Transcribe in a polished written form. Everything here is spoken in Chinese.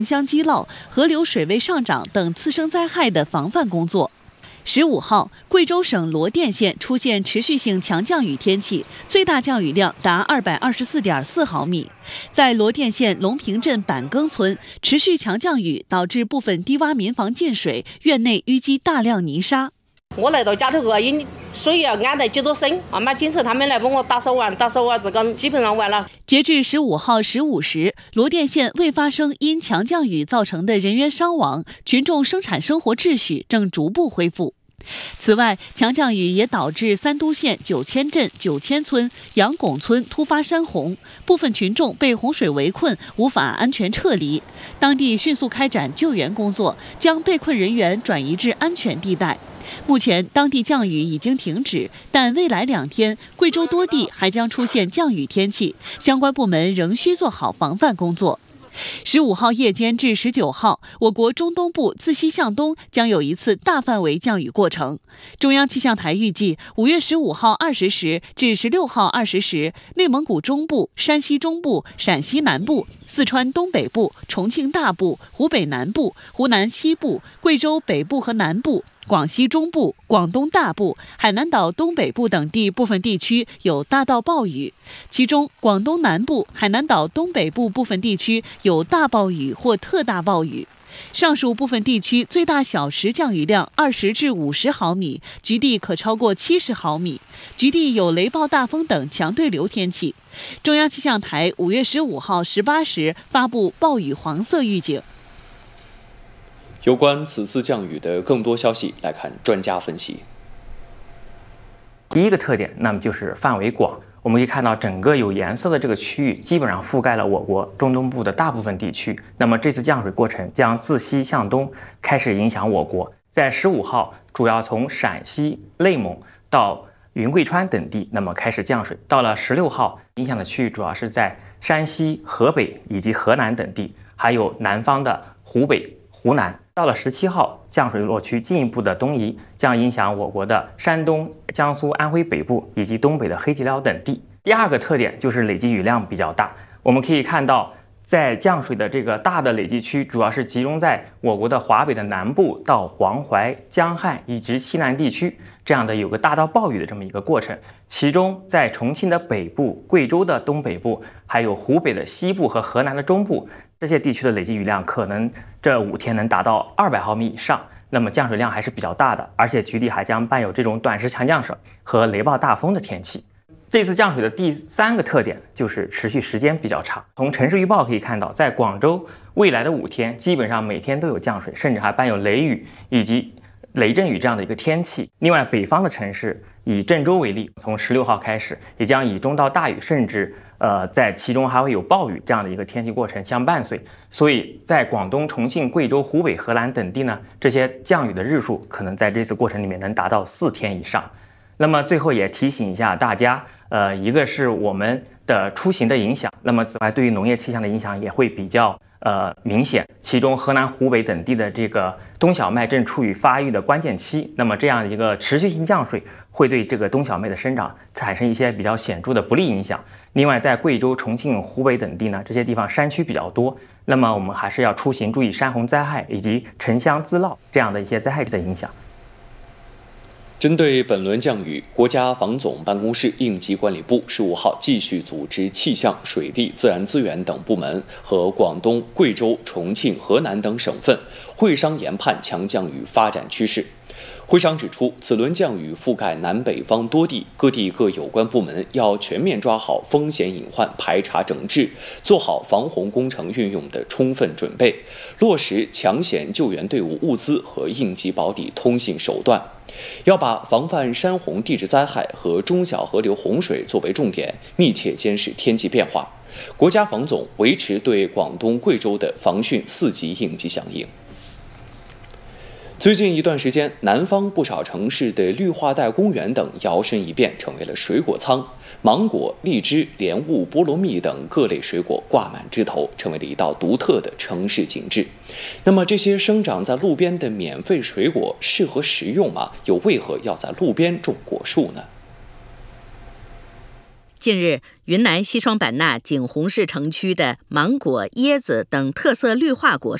乡积涝、河流水位上涨等次生灾害的防范工作。15号，贵州省罗甸县出现持续性强降雨天气，最大降雨量达224.4毫米。在罗甸县龙平镇板耕村，持续强降雨导致部分低洼民房进水，院内淤积大量泥沙。 我来到家头个，因水要安得几多深，慢慢警察他们来帮我打扫完，这个基本上完了。 截至15号15时，罗甸县未发生因强降雨造成的人员伤亡，群众生产生活秩序正逐步恢复。此外，强降雨也导致三都县九千镇九千村、杨拱村突发山洪，部分群众被洪水围困，无法安全撤离。当地迅速开展救援工作，将被困人员转移至安全地带。目前，当地降雨已经停止，但未来2天，贵州多地还将出现降雨天气，相关部门仍需做好防范工作。15号夜间至19号，我国中东部自西向东将有一次大范围降雨过程。中央气象台预计，5月15号20时至16号20时，内蒙古中部、山西中部、陕西南部、四川东北部、重庆大部、湖北南部、湖南西部、贵州北部和南部、广西中部、广东大部、海南岛东北部等地部分地区有大到暴雨，其中广东南部、海南岛东北部部分地区有大暴雨或特大暴雨。上述部分地区最大小时降雨量20至50毫米，局地可超过70毫米，局地有雷暴大风等强对流天气。中央气象台5月15号18时发布暴雨黄色预警。 有关此次降雨的更多消息，来看专家分析。 第一个特点，那么就是范围广。我们可以看到，整个有颜色的这个区域基本上覆盖了我国中东部的大部分地区。那么这次降水过程将自西向东开始影响我国。在15号，主要从陕西、内蒙到云贵川等地，那么开始降水。到了16号，影响的区域主要是在山西、河北以及河南等地，还有南方的湖北、湖南。到了17号，降水落区进一步的东移，将影响我国的山东、江苏、安徽北部以及东北的黑吉辽等地。第二个特点就是累积雨量比较大。我们可以看到，在降水的这个大的累积区，主要是集中在我国的华北的南部到黄淮、江汉以及西南地区，这样的有个大到暴雨的这么一个过程。其中，在重庆的北部、贵州的东北部，还有湖北的西部和河南的中部，这些地区的累积雨量可能这5天能达到200毫米以上，那么降水量还是比较大的，而且局地还将伴有这种短时强降水和雷暴大风的天气。这次降水的第3个特点就是持续时间比较长。从城市预报可以看到，在广州未来的5天，基本上每天都有降水，甚至还伴有雷雨以及雷阵雨这样的一个天气。另外，北方的城市以郑州为例，从16号开始，也将以中到大雨，甚至在其中还会有暴雨这样的一个天气过程相伴随。所以在广东、重庆、贵州、湖北、河南等地呢，这些降雨的日数可能在这次过程里面能达到4天以上。那么最后也提醒一下大家，一个是我们的出行的影响，那么此外对于农业气象的影响也会比较明显。其中河南、湖北等地的这个冬小麦正处于发育的关键期，那么这样一个持续性降水会对这个冬小麦的生长产生一些比较显著的不利影响。另外，在贵州、重庆、湖北等地呢，这些地方山区比较多，那么我们还是要出行注意山洪灾害以及城乡滋涝这样的一些灾害的影响。 针对本轮降雨，国家防总办公室应急管理部15号继续组织气象、水利、自然资源等部门和广东、贵州、重庆、河南等省份会商研判强降雨发展趋势。会商指出，此轮降雨覆盖南北方多地，各地各有关部门要全面抓好风险隐患排查整治，做好防洪工程运用的充分准备，落实抢险救援队伍物资和应急保底通信手段。要把防范山洪地质灾害和中小河流洪水作为重点，密切监视天气变化。国家防总维持对广东、贵州的防汛4级应急响应。最近一段时间，南方不少城市的绿化带、公园等摇身一变成为了水果仓，芒果、荔枝、莲雾、菠萝蜜等各类水果挂满枝头，成为了一道独特的城市景致。那么，这些生长在路边的免费水果适合食用吗？又为何要在路边种果树呢？ 近日，云南西双版纳景洪市城区的芒果、椰子等特色绿化果